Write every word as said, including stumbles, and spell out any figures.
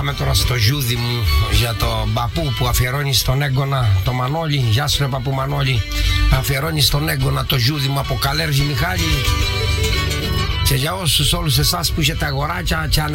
πάμε τώρα στο ζούδι μου για το παππού που αφιερώνει στον Έγκονα το Μανώλη. Γεια σου ρε παππού Μανώλη. Αφιερώνει στον Έγκονα το ζούδι μου από Καλέργη Μιχάλη. Και για όσους όλους εσάς που έχετε αγοράκια και